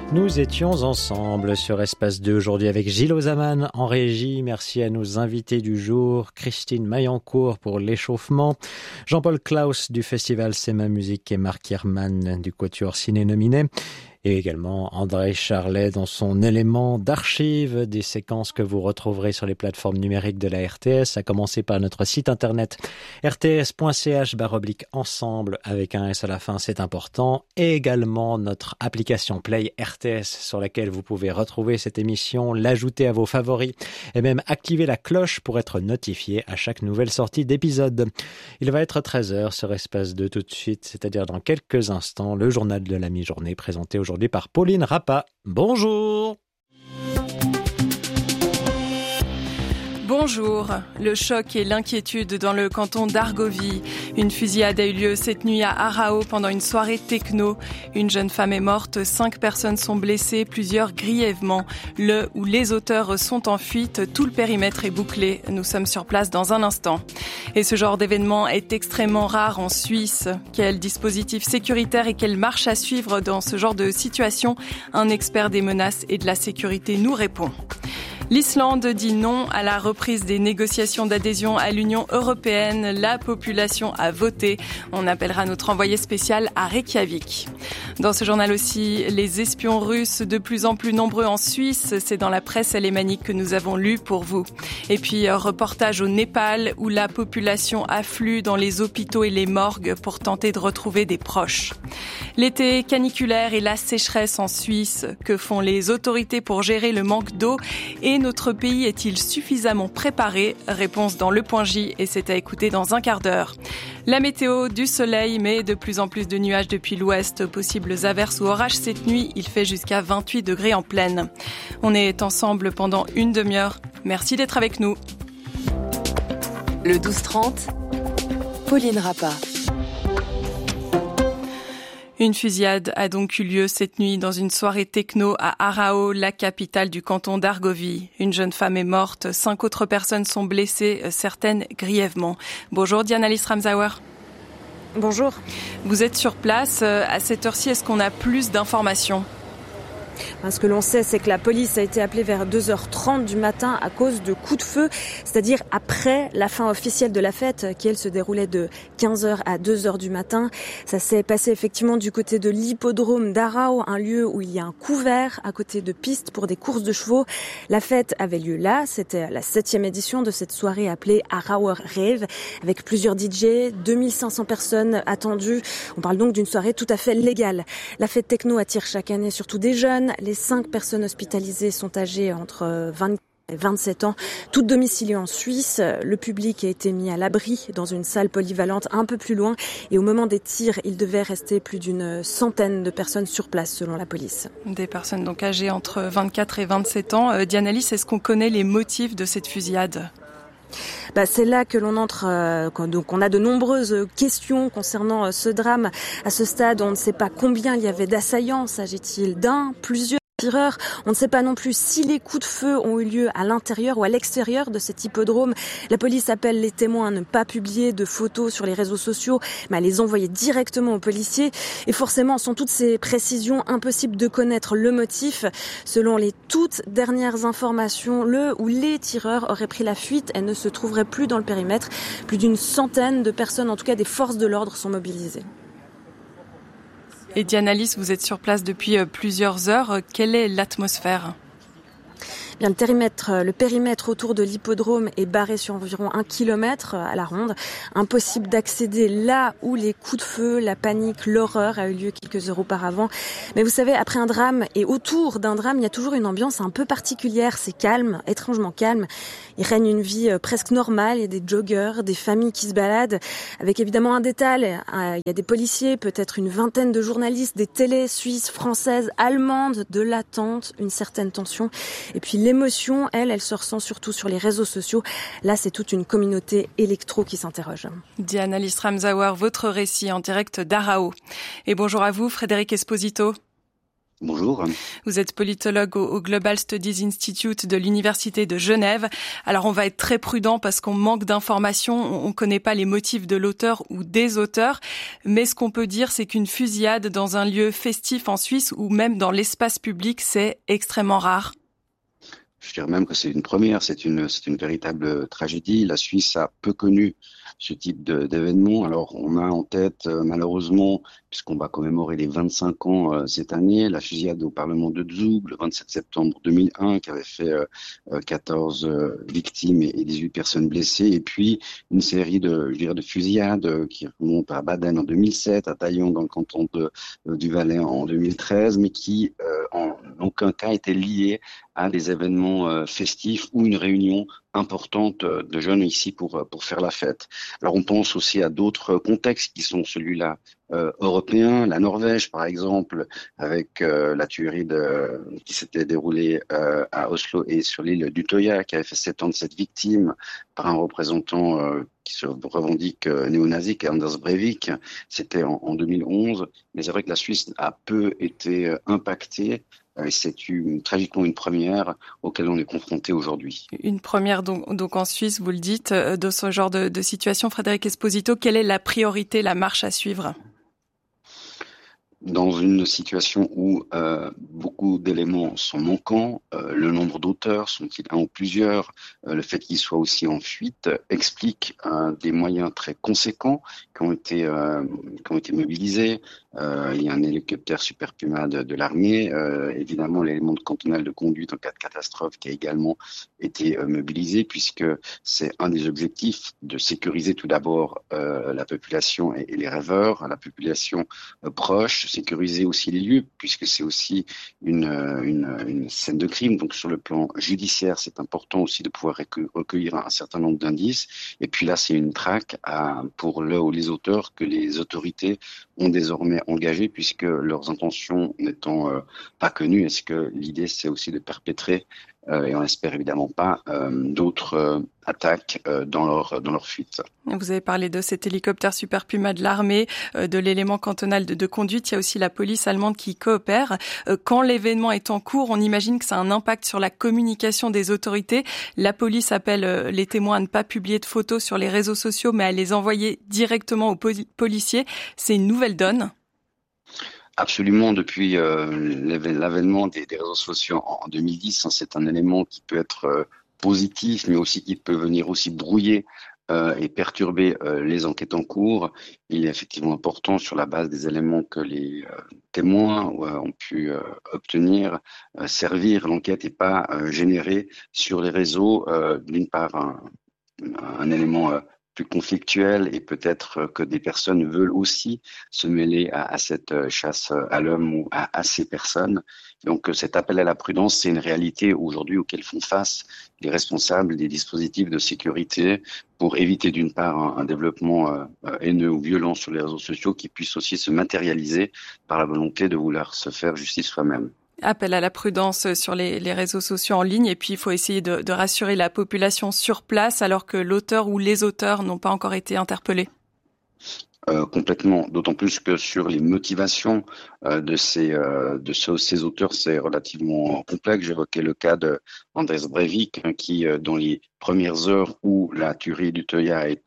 Nous étions ensemble sur Espace 2 aujourd'hui avec Gilles Ozaman en régie. Merci à nos invités du jour, Christine Maillancourt pour l'échauffement, Jean-Paul Klaus du festival C'est ma musique et Marc Herman du Quatuor Ciné Nominé. Et également André Charlet dans son élément d'archive des séquences que vous retrouverez sur les plateformes numériques de la RTS, à commencer par notre site internet rts.ch/ensemble avec un S à la fin, c'est important, et également notre application Play RTS sur laquelle vous pouvez retrouver cette émission, l'ajouter à vos favoris et même activer la cloche pour être notifié à chaque nouvelle sortie d'épisode. Il va être 13h sur Espace 2 tout de suite, c'est-à-dire dans quelques instants, le journal de la mi-journée présenté aujourd'hui par Pauline Rappa. Bonjour. Bonjour. Le choc et l'inquiétude dans le canton d'Argovie. Une fusillade a eu lieu cette nuit à Arao pendant une soirée techno. Une jeune femme est morte, 5 personnes sont blessées, plusieurs grièvement. Le ou les auteurs sont en fuite, tout le périmètre est bouclé. Nous sommes sur place dans un instant. Et ce genre d'événement est extrêmement rare en Suisse. Quel dispositif sécuritaire et quelle marche à suivre dans ce genre de situation? Un expert des menaces et de la sécurité nous répond. L'Islande dit non à la reprise des négociations d'adhésion à l'Union européenne. La population a voté. On appellera notre envoyé spécial à Reykjavik. Dans ce journal aussi, les espions russes de plus en plus nombreux en Suisse. C'est dans la presse alémanique que nous avons lu pour vous. Et puis, reportage au Népal où la population afflue dans les hôpitaux et les morgues pour tenter de retrouver des proches. L'été caniculaire et la sécheresse en Suisse. Que font les autorités pour gérer le manque d'eau? Et notre pays est-il suffisamment préparé? Réponse dans Le Point J et c'est à écouter dans un quart d'heure. La météo, du soleil, mais de plus en plus de nuages depuis l'ouest. Possibles averses ou orages cette nuit. Il fait jusqu'à 28 degrés en pleine. On est ensemble pendant une demi-heure. Merci d'être avec nous. Le 12-30, Pauline Rappa. Une fusillade a donc eu lieu cette nuit dans une soirée techno à Arao, la capitale du canton d'Argovie. Une jeune femme est morte, 5 autres personnes sont blessées, certaines grièvement. Bonjour Diana Lis-Ramsauer. Bonjour. Vous êtes sur place. À cette heure-ci, est-ce qu'on a plus d'informations ? Ce que l'on sait, c'est que la police a été appelée vers 2h30 du matin à cause de coups de feu, c'est-à-dire après la fin officielle de la fête qui, elle, se déroulait de 15h à 2h du matin. Ça s'est passé effectivement du côté de l'hippodrome d'Arao, un lieu où il y a un couvert à côté de pistes pour des courses de chevaux. La fête avait lieu là, c'était la 7e édition de cette soirée appelée Arauer Rave, avec plusieurs DJ, 2500 personnes attendues. On parle donc d'une soirée tout à fait légale. La fête techno attire chaque année surtout des jeunes. Les 5 personnes hospitalisées sont âgées entre 20 et 27 ans, toutes domiciliées en Suisse. Le public a été mis à l'abri dans une salle polyvalente un peu plus loin et au moment des tirs, il devait rester plus d'une centaine de personnes sur place selon la police. Des personnes donc âgées entre 24 et 27 ans. Diana Lis, est-ce qu'on connaît les motifs de cette fusillade ? C'est là que l'on entre, donc on a de nombreuses questions concernant ce drame. À ce stade, on ne sait pas combien il y avait d'assaillants. S'agit-il d'un, plusieurs tireurs? On ne sait pas non plus si les coups de feu ont eu lieu à l'intérieur ou à l'extérieur de cet hippodrome. La police appelle les témoins à ne pas publier de photos sur les réseaux sociaux, mais à les envoyer directement aux policiers. Et forcément, sans toutes ces précisions, impossible de connaître le motif. Selon les toutes dernières informations, le ou les tireurs auraient pris la fuite et ne se trouveraient plus dans le périmètre. Plus d'une centaine de personnes, en tout cas des forces de l'ordre, sont mobilisées. Et Diana Lis, vous êtes sur place depuis plusieurs heures. Quelle est l'atmosphère ? Bien, le périmètre autour de l'hippodrome est barré sur environ 1 kilomètre à la ronde. Impossible d'accéder là où les coups de feu, la panique, l'horreur a eu lieu quelques heures auparavant. Mais vous savez, après un drame et autour d'un drame, il y a toujours une ambiance un peu particulière. C'est calme, étrangement calme. Il règne une vie presque normale. Il y a des joggeurs, des familles qui se baladent. Avec évidemment un détail, il y a des policiers, peut-être une vingtaine de journalistes, des télés suisses, françaises, allemandes, de l'attente, une certaine tension. Et puis l'émotion, elle se ressent surtout sur les réseaux sociaux. Là, c'est toute une communauté électro qui s'interroge. Diana Lis-Ramsauer, votre récit en direct d'Arao. Et bonjour à vous, Frédéric Esposito. Bonjour. Vous êtes politologue au Global Studies Institute de l'Université de Genève. Alors on va être très prudent parce qu'on manque d'informations, on ne connaît pas les motifs de l'auteur ou des auteurs, mais ce qu'on peut dire c'est qu'une fusillade dans un lieu festif en Suisse ou même dans l'espace public, c'est extrêmement rare. Je dirais même que c'est une première, c'est une véritable tragédie. La Suisse a peu connu ce type d'événement. Alors, on a en tête, malheureusement, puisqu'on va commémorer les 25 ans cette année, la fusillade au Parlement de Zug, le 27 septembre 2001, qui avait fait 14 victimes et 18 personnes blessées. Et puis, une série de fusillades qui remontent à Baden en 2007, à Taillon dans le canton du Valais en 2013, mais qui, en aucun cas, étaient liées à des événements festifs ou une réunion importante de jeunes ici pour faire la fête. Alors on pense aussi à d'autres contextes qui sont celui-là européen, la Norvège par exemple, avec la tuerie qui s'était déroulée à Oslo et sur l'île d'Utøya, qui avait fait 77 victimes par un représentant qui se revendique néo-nazi, Anders Breivik. C'était en 2011. Mais c'est vrai que la Suisse a peu été impactée. Et c'est tragiquement une première auquel on est confronté aujourd'hui. Une première donc en Suisse, vous le dites, de ce genre de situation. Frédéric Esposito, quelle est la priorité, la marche à suivre ? Dans une situation où beaucoup d'éléments sont manquants, le nombre d'auteurs, sont-ils un ou plusieurs, le fait qu'ils soient aussi en fuite, explique des moyens très conséquents qui ont été mobilisés. Il y a un hélicoptère Super Puma de l'armée, évidemment l'élément cantonal de conduite en cas de catastrophe qui a également été mobilisé, puisque c'est un des objectifs de sécuriser tout d'abord la population et les rêveurs, la population proche, sécuriser aussi les lieux, puisque c'est aussi une scène de crime. Donc sur le plan judiciaire, c'est important aussi de pouvoir recueillir un certain nombre d'indices. Et puis là, c'est une traque pour le ou les auteurs que les autorités ont désormais engagés, puisque leurs intentions n'étant pas connues. Est-ce que l'idée, c'est aussi de perpétrer et on espère évidemment pas d'autres attaques dans leur fuite. Vous avez parlé de cet hélicoptère Super Puma de l'armée, de l'élément cantonal de conduite. Il y a aussi la police allemande qui coopère. Quand l'événement est en cours, on imagine que ça a un impact sur la communication des autorités. La police appelle les témoins à ne pas publier de photos sur les réseaux sociaux, mais à les envoyer directement aux policiers. C'est une nouvelle donne. Absolument, depuis l'avènement des réseaux sociaux en 2010, c'est un élément qui peut être positif, mais aussi qui peut venir aussi brouiller et perturber les enquêtes en cours. Il est effectivement important, sur la base des éléments que les témoins ont pu obtenir, servir l'enquête et pas générer sur les réseaux, d'une part, un élément plus conflictuel, et peut-être que des personnes veulent aussi se mêler à cette chasse à l'homme ou à ces personnes. Donc cet appel à la prudence, c'est une réalité aujourd'hui auquel font face les responsables des dispositifs de sécurité pour éviter d'une part un développement haineux ou violent sur les réseaux sociaux qui puisse aussi se matérialiser par la volonté de vouloir se faire justice soi-même. Appel à la prudence sur les réseaux sociaux en ligne, et puis il faut essayer de rassurer la population sur place alors que l'auteur ou les auteurs n'ont pas encore été interpellés. Complètement, d'autant plus que sur les motivations de ces auteurs, c'est relativement complexe. J'évoquais le cas de Anders Breivik qui, dans les premières heures où la tuerie d'Utøya avait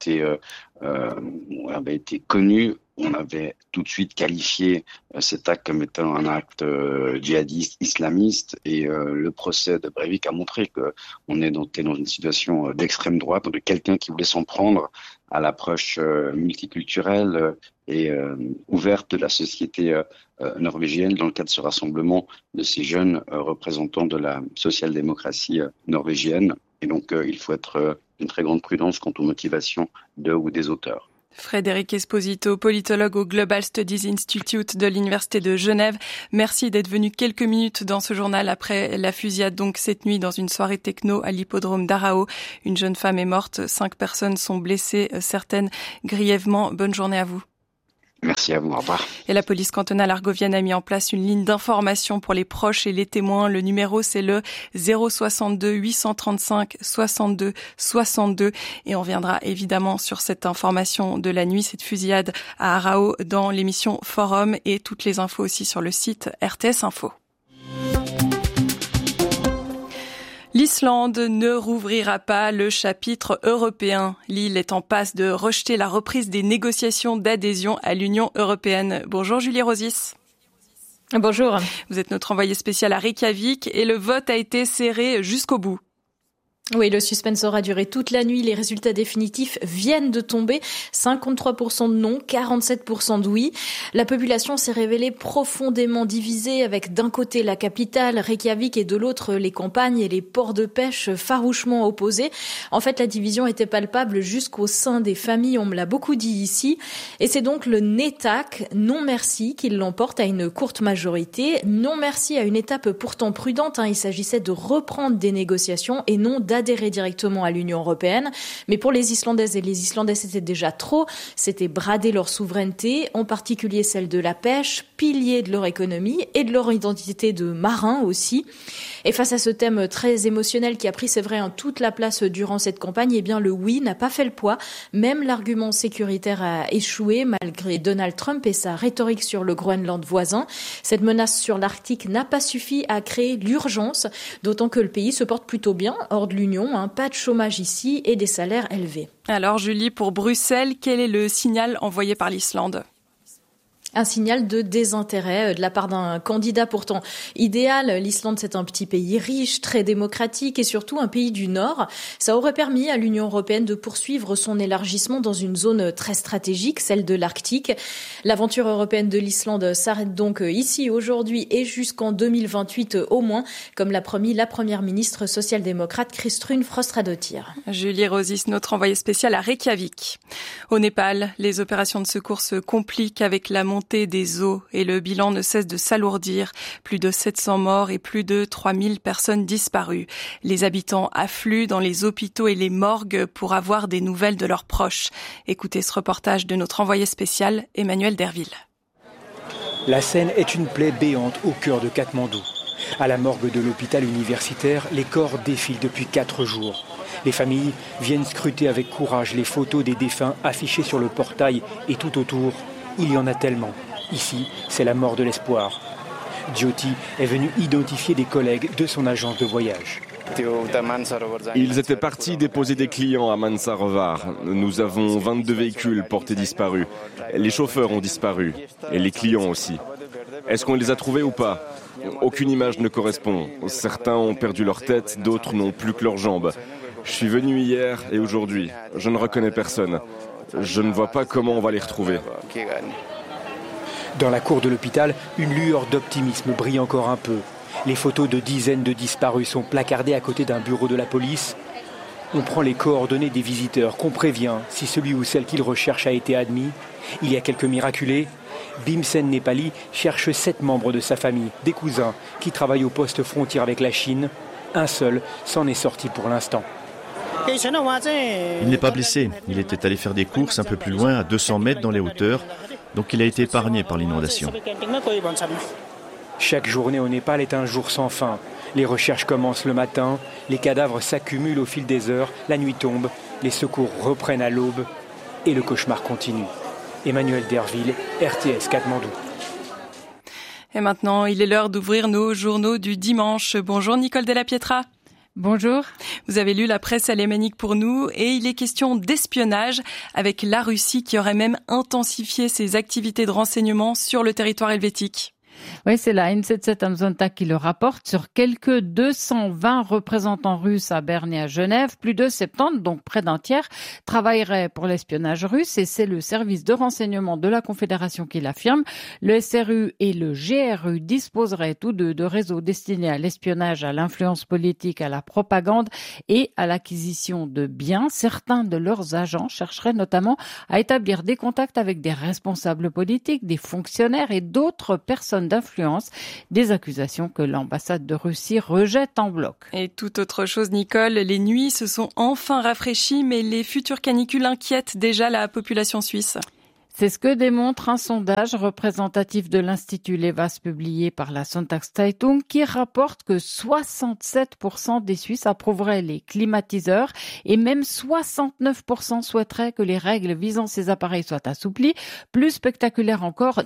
été connue, on avait tout de suite qualifié cet acte comme étant un acte djihadiste, islamiste, et le procès de Breivik a montré qu'on était dans une situation d'extrême droite, de quelqu'un qui voulait s'en prendre à l'approche multiculturelle et ouverte de la société norvégienne dans le cadre de ce rassemblement de ces jeunes représentants de la social-démocratie norvégienne. Et donc, il faut être d'une très grande prudence quant aux motivations de ou des auteurs. Frédéric Esposito, politologue au Global Studies Institute de l'Université de Genève. Merci d'être venu quelques minutes dans ce journal après la fusillade donc cette nuit dans une soirée techno à l'hippodrome d'Arao. Une jeune femme est morte, 5 personnes sont blessées, certaines grièvement. Bonne journée à vous. Merci à vous, au revoir. Et la police cantonale argovienne a mis en place une ligne d'information pour les proches et les témoins. Le numéro, c'est le 062 835 62 62. Et on reviendra évidemment sur cette information de la nuit, cette fusillade à Arao dans l'émission Forum, et toutes les infos aussi sur le site RTS Info. L'Islande ne rouvrira pas le chapitre européen. L'île est en passe de rejeter la reprise des négociations d'adhésion à l'Union européenne. Bonjour Julie Rosis. Bonjour. Vous êtes notre envoyée spéciale à Reykjavik et le vote a été serré jusqu'au bout. Oui, le suspense aura duré toute la nuit. Les résultats définitifs viennent de tomber. 53% de non, 47% de oui. La population s'est révélée profondément divisée avec d'un côté la capitale, Reykjavik, et de l'autre les campagnes et les ports de pêche farouchement opposés. En fait, la division était palpable jusqu'au sein des familles, on me l'a beaucoup dit ici. Et c'est donc le Netak, non merci, qui l'emporte à une courte majorité. Non merci à une étape pourtant prudente. Il s'agissait de reprendre des négociations et non d'adhérer directement à l'Union européenne. Mais pour les Islandaises et les Islandais, c'était déjà trop. C'était brader leur souveraineté, en particulier celle de la pêche, pilier de leur économie et de leur identité de marins aussi. Et face à ce thème très émotionnel qui a pris, c'est vrai, toute la place durant cette campagne, eh bien le oui n'a pas fait le poids. Même l'argument sécuritaire a échoué malgré Donald Trump et sa rhétorique sur le Groenland voisin. Cette menace sur l'Arctique n'a pas suffi à créer l'urgence, d'autant que le pays se porte plutôt bien hors de l'Union, pas de chômage ici et des salaires élevés. Alors Julie, pour Bruxelles, quel est le signal envoyé par l'Islande ? Un signal de désintérêt de la part d'un candidat pourtant idéal. L'Islande, c'est un petit pays riche, très démocratique et surtout un pays du Nord. Ça aurait permis à l'Union européenne de poursuivre son élargissement dans une zone très stratégique, celle de l'Arctique. L'aventure européenne de l'Islande s'arrête donc ici aujourd'hui et jusqu'en 2028 au moins, comme l'a promis la première ministre social-démocrate Kristrún Frostadóttir. Julie Rosis, notre envoyée spéciale à Reykjavik. Au Népal, les opérations de secours se compliquent avec la montée des eaux et le bilan ne cesse de s'alourdir. Plus de 700 morts et plus de 3000 personnes disparues. Les habitants affluent dans les hôpitaux et les morgues pour avoir des nouvelles de leurs proches. Écoutez ce reportage de notre envoyé spécial, Emmanuel Derville. La Seine est une plaie béante au cœur de Katmandou. À la morgue de l'hôpital universitaire, les corps défilent depuis 4 jours. Les familles viennent scruter avec courage les photos des défunts affichées sur le portail et tout autour. Il y en a tellement. Ici, c'est la mort de l'espoir. Jyoti est venu identifier des collègues de son agence de voyage. Ils étaient partis déposer des clients à Mansarovar. Nous avons 22 véhicules portés disparus. Les chauffeurs ont disparu. Et les clients aussi. Est-ce qu'on les a trouvés ou pas ? Aucune image ne correspond. Certains ont perdu leur tête, d'autres n'ont plus que leurs jambes. Je suis venu hier et aujourd'hui. Je ne reconnais personne. Je ne vois pas comment on va les retrouver. Dans la cour de l'hôpital, une lueur d'optimisme brille encore un peu. Les photos de dizaines de disparus sont placardées à côté d'un bureau de la police. On prend les coordonnées des visiteurs, qu'on prévient si celui ou celle qu'ils recherchent a été admis. Il y a quelques miraculés. Bhimsen Nepali cherche 7 membres de sa famille, des cousins, qui travaillent au poste frontière avec la Chine. Un seul s'en est sorti pour l'instant. Il n'est pas blessé. Il était allé faire des courses un peu plus loin, à 200 mètres dans les hauteurs. Donc il a été épargné par l'inondation. Chaque journée au Népal est un jour sans fin. Les recherches commencent le matin, les cadavres s'accumulent au fil des heures, la nuit tombe, les secours reprennent à l'aube et le cauchemar continue. Emmanuel Derville, RTS Katmandou. Et maintenant, il est l'heure d'ouvrir nos journaux du dimanche. Bonjour Nicole Della Pietra. Bonjour. Vous avez lu la presse alémanique pour nous et il est question d'espionnage avec la Russie qui aurait même intensifié ses activités de renseignement sur le territoire helvétique. Oui, c'est la N77 Amzonta qui le rapporte. Sur quelques 220 représentants russes à Berne et à Genève, plus de 70, donc près d'un tiers, travailleraient pour l'espionnage russe et c'est le service de renseignement de la Confédération qui l'affirme. Le SRU et le GRU disposeraient tous deux de réseaux destinés à l'espionnage, à l'influence politique, à la propagande et à l'acquisition de biens. Certains de leurs agents chercheraient notamment à établir des contacts avec des responsables politiques, des fonctionnaires et d'autres personnes d'influence, des accusations que l'ambassade de Russie rejette en bloc. Et toute autre chose, Nicole, les nuits se sont enfin rafraîchies, mais les futures canicules inquiètent déjà la population suisse. C'est ce que démontre un sondage représentatif de l'Institut Levas publié par la Sonntagszeitung qui rapporte que 67% des Suisses approuveraient les climatiseurs et même 69% souhaiteraient que les règles visant ces appareils soient assouplies. Plus spectaculaire encore,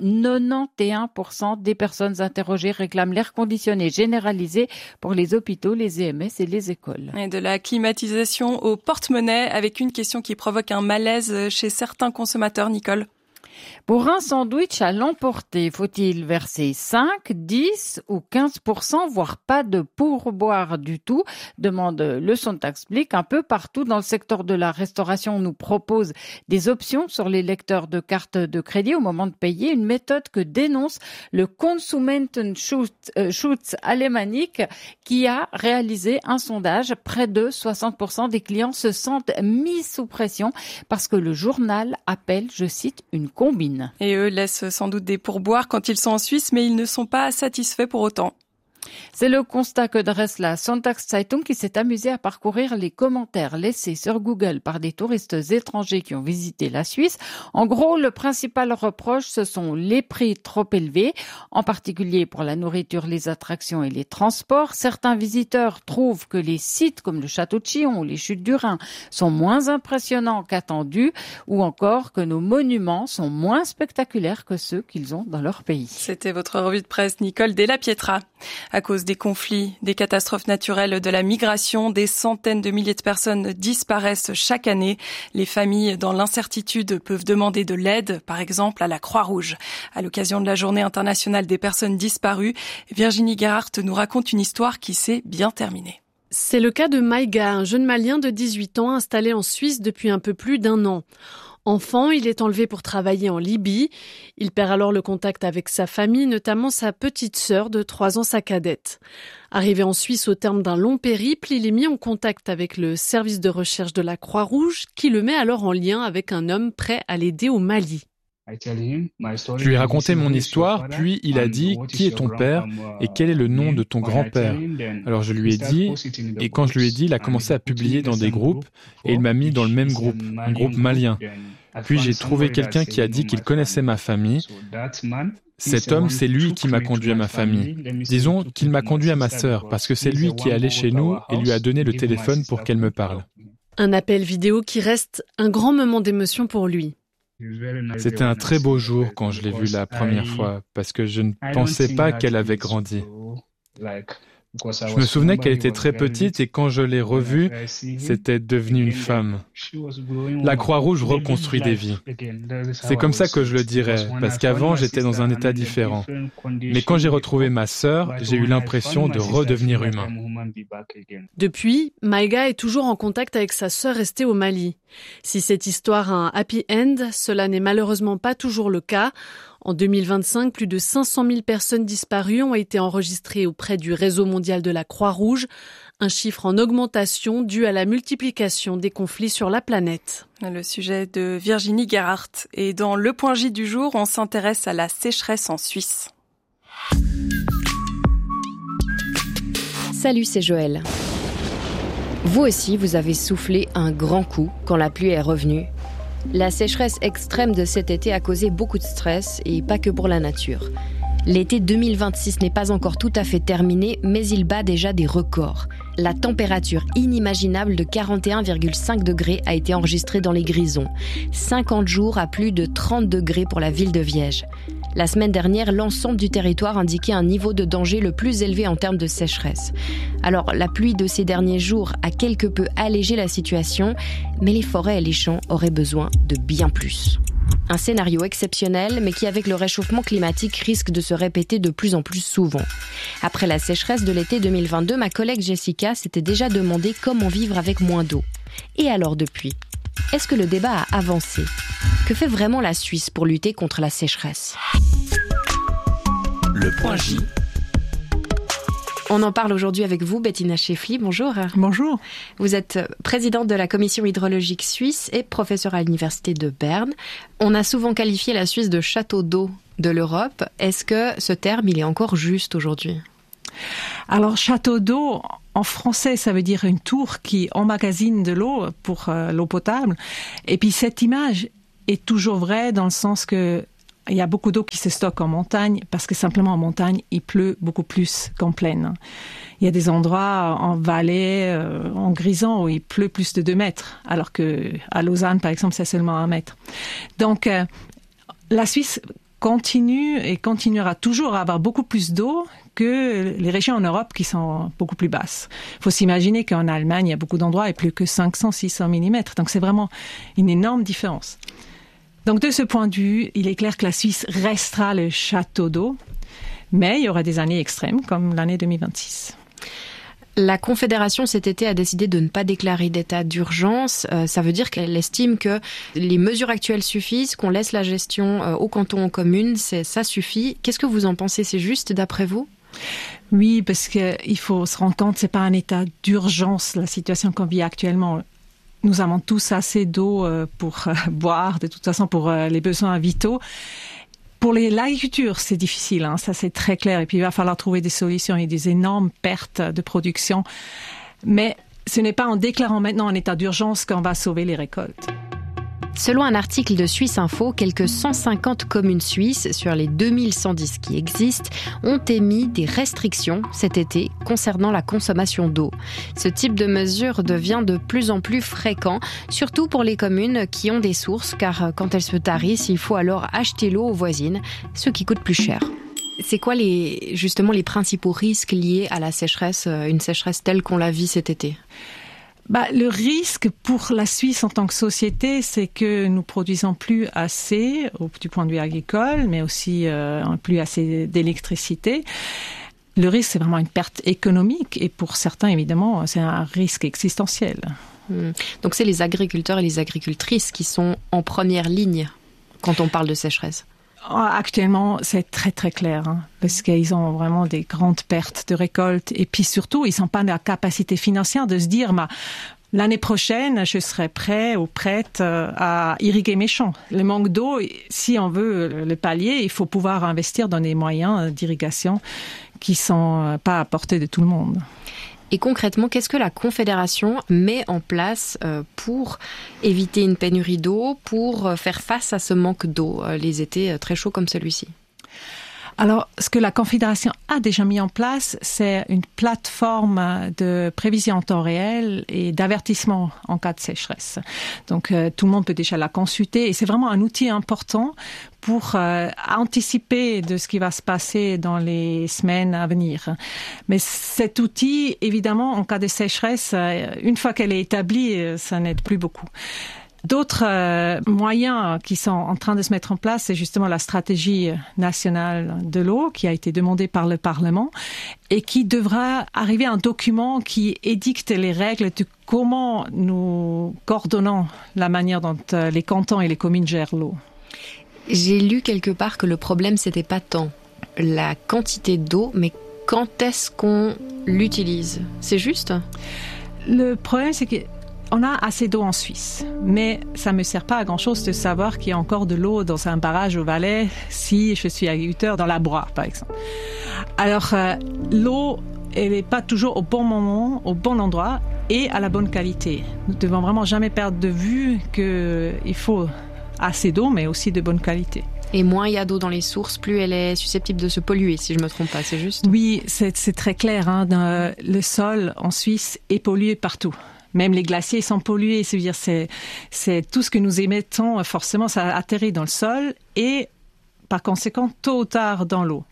91% des personnes interrogées réclament l'air conditionné généralisé pour les hôpitaux, les EMS et les écoles. Et de la climatisation au porte-monnaie avec une question qui provoque un malaise chez certains consommateurs, Nicole. Pour un sandwich à l'emporter, faut-il verser 5, 10 ou 15%, voire pas de pourboire du tout? Demande le Sonntagsblick. Un peu partout dans le secteur de la restauration, on nous propose des options sur les lecteurs de cartes de crédit au moment de payer, une méthode que dénonce le Konsumentenschutz Alemanic qui a réalisé un sondage. Près de 60% des clients se sentent mis sous pression parce que le journal appelle, je cite, une combine. Et eux laissent sans doute des pourboires quand ils sont en Suisse, mais ils ne sont pas satisfaits pour autant. C'est le constat que dresse la Sonntagszeitung qui s'est amusée à parcourir les commentaires laissés sur Google par des touristes étrangers qui ont visité la Suisse. En gros, le principal reproche, ce sont les prix trop élevés, en particulier pour la nourriture, les attractions et les transports. Certains visiteurs trouvent que les sites comme le château de Chillon ou les chutes du Rhin sont moins impressionnants qu'attendus, ou encore que nos monuments sont moins spectaculaires que ceux qu'ils ont dans leur pays. C'était votre revue de presse, Nicole Della Pietra. À cause des conflits, des catastrophes naturelles, de la migration, des centaines de milliers de personnes disparaissent chaque année. Les familles dans l'incertitude peuvent demander de l'aide, par exemple à la Croix-Rouge. À l'occasion de la Journée internationale des personnes disparues, Virginie Gerhardt nous raconte une histoire qui s'est bien terminée. C'est le cas de Maïga, un jeune Malien de 18 ans installé en Suisse depuis un peu plus d'1 an. Enfant, il est enlevé pour travailler en Libye. Il perd alors le contact avec sa famille, notamment sa petite sœur de 3 ans, sa cadette. Arrivé en Suisse au terme d'un long périple, il est mis en contact avec le service de recherche de la Croix-Rouge qui le met alors en lien avec un homme prêt à l'aider au Mali. Je lui ai raconté mon histoire, puis il a dit « Qui est ton père et quel est le nom de ton grand-père ?» Alors je lui ai dit, et quand je lui ai dit, il a commencé à publier dans des groupes, et il m'a mis dans le même groupe, un groupe malien. Puis j'ai trouvé quelqu'un qui a dit qu'il connaissait ma famille. Cet homme, c'est lui qui m'a conduit à ma famille. Disons qu'il m'a conduit à ma sœur, parce que c'est lui qui est allé chez nous et lui a donné le téléphone pour qu'elle me parle. Un appel vidéo qui reste un grand moment d'émotion pour lui. C'était un très beau jour quand je l'ai vue la première fois, parce que je ne pensais pas qu'elle avait grandi. Je me souvenais qu'elle était très petite et quand je l'ai revue, c'était devenu une femme. La Croix-Rouge reconstruit des vies. C'est comme ça que je le dirais, parce qu'avant j'étais dans un état différent. Mais quand j'ai retrouvé ma sœur, j'ai eu l'impression de redevenir humain. Depuis, Maïga est toujours en contact avec sa sœur restée au Mali. Si cette histoire a un happy end, cela n'est malheureusement pas toujours le cas. En 2025, plus de 500 000 personnes disparues ont été enregistrées auprès du réseau mondial de la Croix-Rouge, un chiffre en augmentation dû à la multiplication des conflits sur la planète. Le sujet de Virginie Gerhardt. Et dans le point J du jour, on s'intéresse à la sécheresse en Suisse. Salut, c'est Joël. Vous aussi, vous avez soufflé un grand coup quand la pluie est revenue. La sécheresse extrême de cet été a causé beaucoup de stress et pas que pour la nature. L'été 2026 n'est pas encore tout à fait terminé, mais il bat déjà des records. La température inimaginable de 41,5 degrés a été enregistrée dans les Grisons. 50 jours à plus de 30 degrés pour la ville de Viège. La semaine dernière, l'ensemble du territoire indiquait un niveau de danger le plus élevé en termes de sécheresse. Alors, la pluie de ces derniers jours a quelque peu allégé la situation, mais les forêts et les champs auraient besoin de bien plus. Un scénario exceptionnel, mais qui, avec le réchauffement climatique, risque de se répéter de plus en plus souvent. Après la sécheresse de l'été 2022, ma collègue Jessica s'était déjà demandé comment vivre avec moins d'eau. Et alors depuis ? Est-ce que le débat a avancé ? Que fait vraiment la Suisse pour lutter contre la sécheresse ? Le point J. On en parle aujourd'hui avec vous, Bettina Scheffli. Bonjour. Bonjour. Vous êtes présidente de la Commission hydrologique suisse et professeure à l'Université de Berne. On a souvent qualifié la Suisse de château d'eau de l'Europe. Est-ce que ce terme, il est encore juste aujourd'hui ? Alors, château d'eau, en français, ça veut dire une tour qui emmagasine de l'eau pour l'eau potable. Et puis, cette image est toujours vrai dans le sens que il y a beaucoup d'eau qui se stocke en montagne parce que simplement en montagne, il pleut beaucoup plus qu'en plaine. Il y a des endroits en vallée, en Grison, où il pleut plus de 2 mètres, alors que à Lausanne, par exemple, c'est seulement 1 mètre. Donc, la Suisse continue et continuera toujours à avoir beaucoup plus d'eau que les régions en Europe qui sont beaucoup plus basses. Il faut s'imaginer qu'en Allemagne, il y a beaucoup d'endroits et plus que 500-600 mm. Donc, c'est vraiment une énorme différence. Donc, de ce point de vue, il est clair que la Suisse restera le château d'eau, mais il y aura des années extrêmes, comme l'année 2026. La Confédération cet été a décidé de ne pas déclarer d'état d'urgence. Ça veut dire qu'elle estime que les mesures actuelles suffisent, qu'on laisse la gestion au canton, aux communes, ça suffit. Qu'est-ce que vous en pensez? C'est juste d'après vous? Oui, parce qu'il faut se rendre compte, c'est pas un état d'urgence, la situation qu'on vit actuellement. Nous avons tous assez d'eau pour boire, de toute façon pour les besoins vitaux. Pour l'agriculture, c'est difficile, hein, ça c'est très clair. Et puis il va falloir trouver des solutions. Il y a des énormes pertes de production. Mais ce n'est pas en déclarant maintenant un état d'urgence qu'on va sauver les récoltes. Selon un article de Suisse Info, quelques 150 communes suisses sur les 2110 qui existent ont émis des restrictions cet été concernant la consommation d'eau. Ce type de mesure devient de plus en plus fréquent, surtout pour les communes qui ont des sources, car quand elles se tarissent, il faut alors acheter l'eau aux voisines, ce qui coûte plus cher. C'est quoi justement les principaux risques liés à la sécheresse, une sécheresse telle qu'on la vit cet été ? Le risque pour la Suisse en tant que société, c'est que nous produisons plus assez, du point de vue agricole, mais aussi plus assez d'électricité. Le risque, c'est vraiment une perte économique et pour certains, évidemment, c'est un risque existentiel. Donc c'est les agriculteurs et les agricultrices qui sont en première ligne quand on parle de sécheresse. Actuellement, c'est très très clair, hein, parce qu'ils ont vraiment des grandes pertes de récoltes et puis surtout, ils n'ont pas la capacité financière de se dire l'année prochaine, je serai prêt ou prête à irriguer mes champs. Le manque d'eau, si on veut le pallier, il faut pouvoir investir dans des moyens d'irrigation qui ne sont pas à portée de tout le monde. Et concrètement, qu'est-ce que la Confédération met en place pour éviter une pénurie d'eau, pour faire face à ce manque d'eau, les étés très chauds comme celui-ci ? Alors, ce que la Confédération a déjà mis en place, c'est une plateforme de prévision en temps réel et d'avertissement en cas de sécheresse. Donc, tout le monde peut déjà la consulter et c'est vraiment un outil important pour anticiper de ce qui va se passer dans les semaines à venir. Mais cet outil, évidemment, en cas de sécheresse, une fois qu'elle est établie, ça n'aide plus beaucoup. D'autres moyens qui sont en train de se mettre en place, c'est justement la stratégie nationale de l'eau qui a été demandée par le Parlement et qui devra arriver à un document qui édicte les règles de comment nous coordonnons la manière dont les cantons et les communes gèrent l'eau. J'ai lu quelque part que le problème, c'était pas tant la quantité d'eau, mais quand est-ce qu'on l'utilise. C'est juste ? Le problème, c'est que on a assez d'eau en Suisse, mais ça ne me sert pas à grand-chose de savoir qu'il y a encore de l'eau dans un barrage au Valais si je suis agriculteur dans la Broye, par exemple. Alors, l'eau, elle n'est pas toujours au bon moment, au bon endroit et à la bonne qualité. Nous ne devons vraiment jamais perdre de vue qu'il faut assez d'eau, mais aussi de bonne qualité. Et moins il y a d'eau dans les sources, plus elle est susceptible de se polluer, si je ne me trompe pas, c'est juste ? Oui, c'est très clair. Hein. Le sol en Suisse est pollué partout. Même les glaciers sont pollués, c'est-à-dire c'est tout ce que nous émettons, forcément ça atterrit dans le sol et par conséquent tôt ou tard dans l'eau.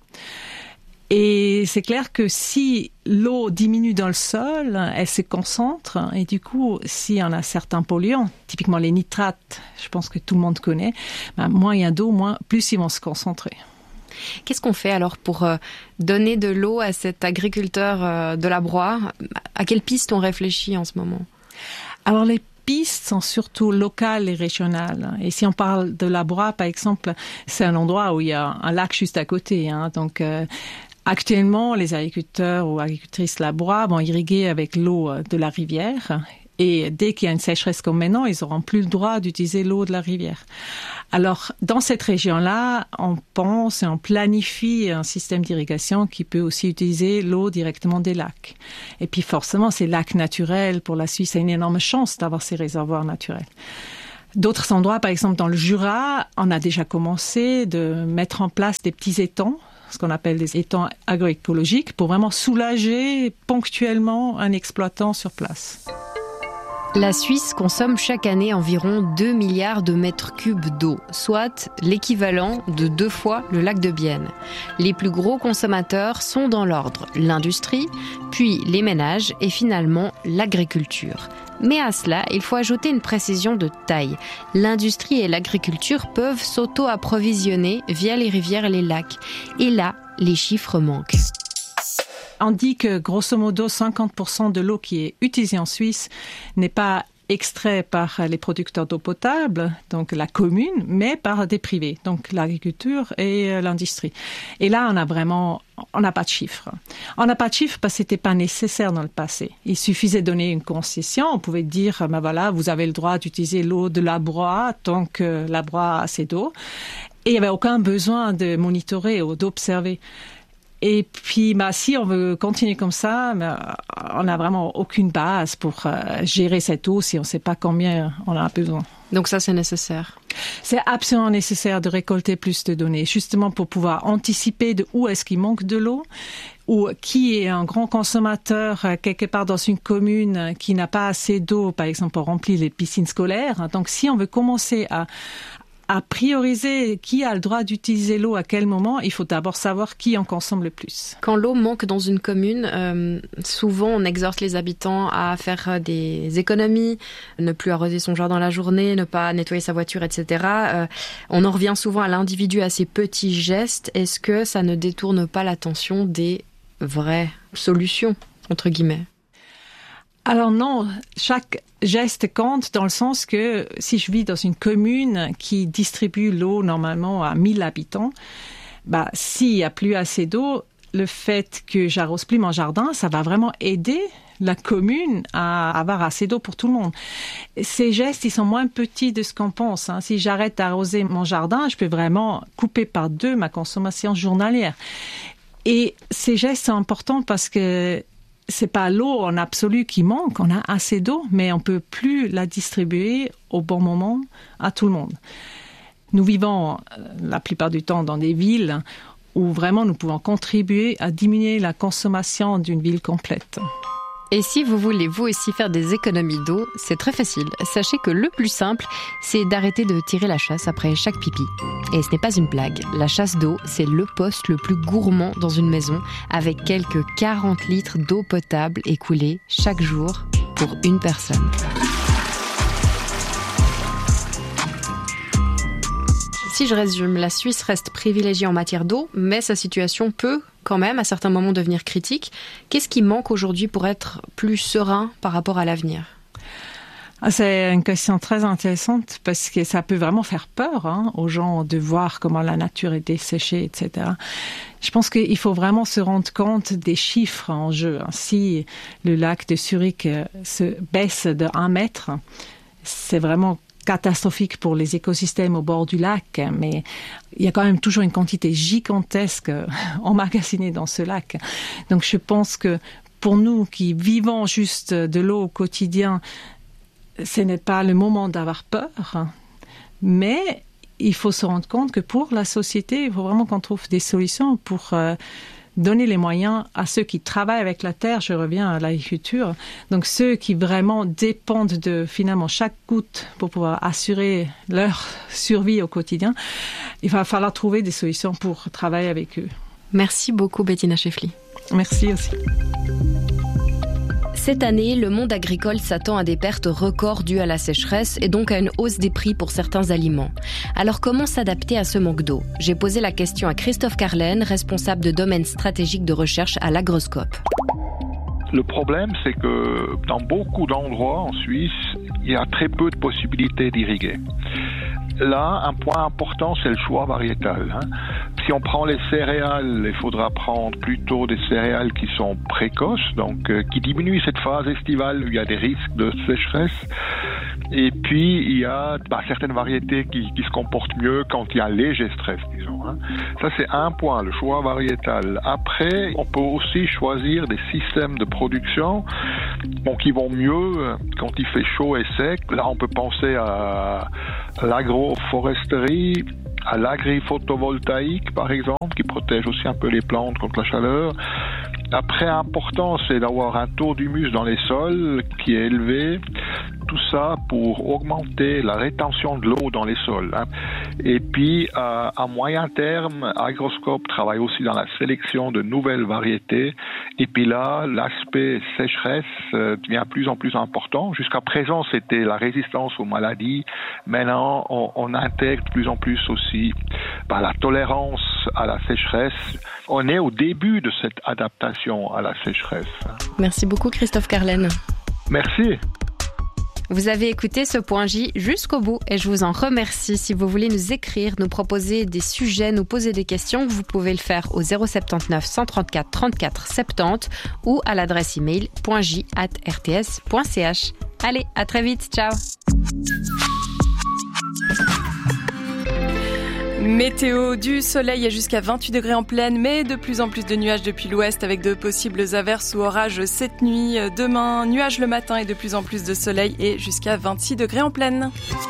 Et c'est clair que si l'eau diminue dans le sol, elle se concentre et du coup, si on a certains polluants, typiquement les nitrates, je pense que tout le monde connaît, moins il y a d'eau, plus ils vont se concentrer. Qu'est-ce qu'on fait alors pour donner de l'eau à cet agriculteur de la Broye ? À quelle piste on réfléchit en ce moment ? Alors les pistes sont surtout locales et régionales. Et si on parle de la Broye, par exemple, c'est un endroit où il y a un lac juste à côté. Hein. Donc actuellement, les agriculteurs ou agricultrices de la Broye vont irriguer avec l'eau de la rivière. Et dès qu'il y a une sécheresse comme maintenant, ils n'auront plus le droit d'utiliser l'eau de la rivière. Alors, dans cette région-là, on pense et on planifie un système d'irrigation qui peut aussi utiliser l'eau directement des lacs. Et puis forcément, ces lacs naturels, pour la Suisse, c'est une énorme chance d'avoir ces réservoirs naturels. D'autres endroits, par exemple dans le Jura, on a déjà commencé de mettre en place des petits étangs, ce qu'on appelle des étangs agroécologiques, pour vraiment soulager ponctuellement un exploitant sur place. La Suisse consomme chaque année environ 2 milliards de mètres cubes d'eau, soit l'équivalent de 2 fois le lac de Bienne. Les plus gros consommateurs sont dans l'ordre l'industrie, puis les ménages et finalement l'agriculture. Mais à cela, il faut ajouter une précision de taille. L'industrie et l'agriculture peuvent s'auto-approvisionner via les rivières et les lacs. Et là, les chiffres manquent. On dit que grosso modo 50% de l'eau qui est utilisée en Suisse n'est pas extrait par les producteurs d'eau potable, donc la commune, mais par des privés, donc l'agriculture et l'industrie. Et là, on n'a pas de chiffres. On n'a pas de chiffres parce que c'était pas nécessaire dans le passé. Il suffisait de donner une concession. On pouvait dire, voilà, vous avez le droit d'utiliser l'eau de la Broye tant que la Broye a assez d'eau. Et il n'y avait aucun besoin de monitorer ou d'observer. Et puis, si on veut continuer comme ça, on n'a vraiment aucune base pour gérer cette eau si on ne sait pas combien on a besoin. Donc ça, c'est nécessaire. C'est absolument nécessaire de récolter plus de données, justement pour pouvoir anticiper de où est-ce qu'il manque de l'eau, ou qui est un grand consommateur quelque part dans une commune qui n'a pas assez d'eau, par exemple, pour remplir les piscines scolaires. Donc, si on veut commencer à prioriser qui a le droit d'utiliser l'eau à quel moment, il faut d'abord savoir qui en consomme le plus. Quand l'eau manque dans une commune, souvent on exhorte les habitants à faire des économies, ne plus arroser son jardin la journée, ne pas nettoyer sa voiture, etc. On en revient souvent à l'individu, à ces petits gestes. Est-ce que ça ne détourne pas l'attention des vraies solutions, entre guillemets ? Alors non, chaque geste compte dans le sens que si je vis dans une commune qui distribue l'eau normalement à 1000 habitants, s'il n'y a plus assez d'eau, le fait que j'arrose plus mon jardin, ça va vraiment aider la commune à avoir assez d'eau pour tout le monde. Ces gestes, ils sont moins petits de ce qu'on pense. Si j'arrête d'arroser mon jardin, je peux vraiment couper par 2 ma consommation journalière. Et ces gestes sont importants parce que c'est pas l'eau en absolu qui manque, on a assez d'eau, mais on peut plus la distribuer au bon moment à tout le monde. Nous vivons la plupart du temps dans des villes où vraiment nous pouvons contribuer à diminuer la consommation d'une ville complète. Et si vous voulez vous aussi faire des économies d'eau, c'est très facile. Sachez que le plus simple, c'est d'arrêter de tirer la chasse après chaque pipi. Et ce n'est pas une blague. La chasse d'eau, c'est le poste le plus gourmand dans une maison, avec quelques 40 litres d'eau potable écoulés chaque jour pour une personne. Si je résume, la Suisse reste privilégiée en matière d'eau, mais sa situation peut quand même à certains moments devenir critique. Qu'est-ce qui manque aujourd'hui pour être plus serein par rapport à l'avenir ? C'est une question très intéressante parce que ça peut vraiment faire peur aux gens de voir comment la nature est desséchée, etc. Je pense qu'il faut vraiment se rendre compte des chiffres en jeu. Si le lac de Zurich se baisse de 1 mètre, c'est vraiment catastrophique pour les écosystèmes au bord du lac, mais il y a quand même toujours une quantité gigantesque emmagasinée dans ce lac. Donc je pense que pour nous qui vivons juste de l'eau au quotidien, ce n'est pas le moment d'avoir peur, mais il faut se rendre compte que pour la société, il faut vraiment qu'on trouve des solutions pour donner les moyens à ceux qui travaillent avec la terre, je reviens à l'agriculture, donc ceux qui vraiment dépendent de finalement chaque goutte pour pouvoir assurer leur survie au quotidien. Il va falloir trouver des solutions pour travailler avec eux. Merci beaucoup Bettina Scheffli. Merci aussi. Cette année, le monde agricole s'attend à des pertes records dues à la sécheresse et donc à une hausse des prix pour certains aliments. Alors comment s'adapter à ce manque d'eau ? J'ai posé la question à Christophe Carlen, responsable de domaine stratégique de recherche à l'Agroscope. Le problème, c'est que dans beaucoup d'endroits en Suisse, il y a très peu de possibilités d'irriguer. Là, un point important, c'est le choix variétal. Si on prend les céréales, il faudra prendre plutôt des céréales qui sont précoces, donc qui diminuent cette phase estivale où il y a des risques de sécheresse. Et puis, il y a certaines variétés qui se comportent mieux quand il y a un léger stress, disons. Hein. Ça, c'est un point, le choix variétal. Après, on peut aussi choisir des systèmes de production qui vont mieux quand il fait chaud et sec. Là, on peut penser à l'agroforesterie, à l'agri-photovoltaïque, par exemple, qui protège aussi un peu les plantes contre la chaleur. Après, important, c'est d'avoir un taux d'humus dans les sols qui est élevé. Tout ça pour augmenter la rétention de l'eau dans les sols. Hein. Et puis, à moyen terme, Agroscope travaille aussi dans la sélection de nouvelles variétés. Et puis là, l'aspect sécheresse devient plus en plus important. Jusqu'à présent, c'était la résistance aux maladies. Maintenant, on intègre de plus en plus aussi la tolérance à la sécheresse. On est au début de cette adaptation à la sécheresse. Merci beaucoup, Christophe Carlen. Merci. Vous avez écouté ce point J jusqu'au bout et je vous en remercie. Si vous voulez nous écrire, nous proposer des sujets, nous poser des questions, vous pouvez le faire au 079 134 34 70 ou à l'adresse email .j@rts.ch. Allez, à très vite, ciao. Météo, du soleil à jusqu'à 28 degrés en plaine, mais de plus en plus de nuages depuis l'ouest avec de possibles averses ou orages cette nuit. Demain, nuages le matin et de plus en plus de soleil et jusqu'à 26 degrés en plaine.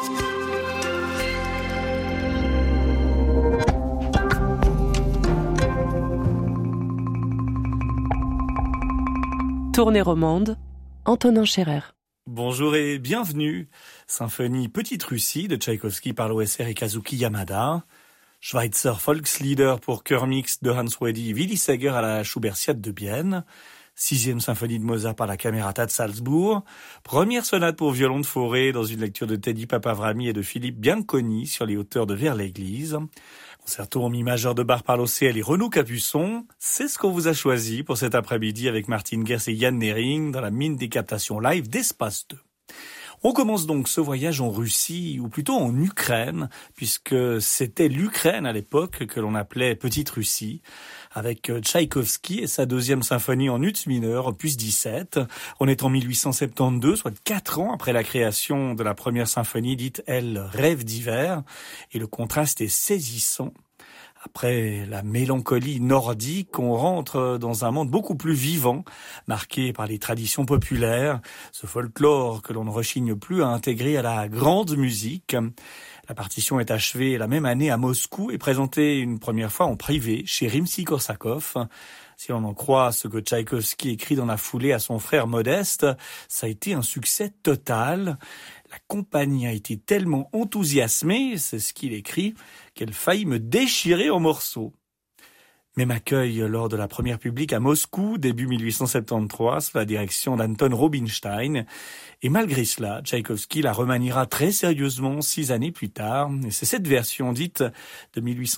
Tournée romande, Antonin Scherer. Bonjour et bienvenue. Symphonie Petite Russie de Tchaïkovski par l'OSR et Kazuki Yamada. Schweitzer Volkslieder pour chœur mixte de Hans Wedi Willi Seger à la Schubertiade de Bienne. 6e symphonie de Mozart par la Camerata de Salzbourg. Première sonate pour violon de Fauré dans une lecture de Teddy Papavrami et de Philippe Bianconi sur les hauteurs de Vers-l'Église. Concerto en mi majeur de Bach par l'OCL et Renaud Capuçon. C'est ce qu'on vous a choisi pour cet après-midi avec Martin Gers et Yann Nering dans la mine des captations live d'Espace 2. On commence donc ce voyage en Russie, ou plutôt en Ukraine, puisque c'était l'Ukraine à l'époque que l'on appelait Petite Russie, avec Tchaïkovski et sa 2e symphonie en ut mineur, opus 17. On est en 1872, soit 4 ans après la création de la première symphonie dite, elle, Rêve d'hiver, et le contraste est saisissant. Après la mélancolie nordique, on rentre dans un monde beaucoup plus vivant, marqué par les traditions populaires, ce folklore que l'on ne rechigne plus à intégrer à la grande musique. La partition est achevée la même année à Moscou et présentée une première fois en privé chez Rimsky-Korsakov. Si l'on en croit ce que Tchaïkovski écrit dans la foulée à son frère Modeste, ça a été un succès total. La compagnie a été tellement enthousiasmée, c'est ce qu'il écrit, qu'elle faillit me déchirer en morceaux. Même accueil lors de la première publique à Moscou, début 1873, sous la direction d'Anton Rubinstein. Et malgré cela, Tchaïkovski la remaniera très sérieusement 6 années plus tard. Et c'est cette version dite de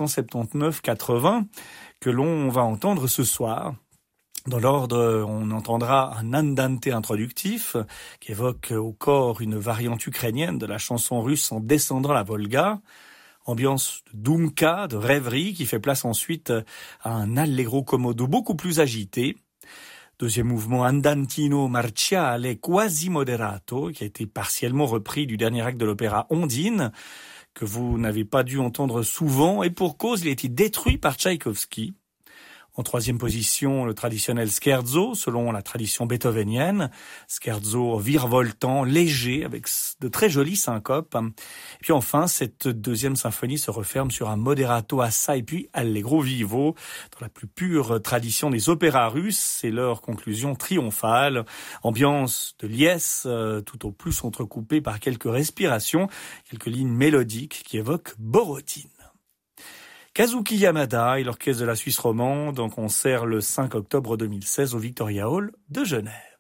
1879-80 que l'on va entendre ce soir. Dans l'ordre, on entendra un andante introductif qui évoque au corps une variante ukrainienne de la chanson russe en descendant la Volga. Ambiance de Dumka, de rêverie, qui fait place ensuite à un allegro commodo beaucoup plus agité. Deuxième mouvement, andantino marciale quasi moderato, qui a été partiellement repris du dernier acte de l'opéra Ondine, que vous n'avez pas dû entendre souvent, et pour cause, il a été détruit par Tchaïkovski. En 3e position, le traditionnel scherzo, selon la tradition beethovenienne. Scherzo virevoltant, léger, avec de très jolies syncopes. Et puis enfin, cette 2e symphonie se referme sur un moderato assai puis allegro vivo. Dans la plus pure tradition des opéras russes, c'est leur conclusion triomphale. Ambiance de liesse, tout au plus entrecoupée par quelques respirations, quelques lignes mélodiques qui évoquent Borodine. Kazuki Yamada et l'orchestre de la Suisse romande en concert le 5 octobre 2016 au Victoria Hall de Genève.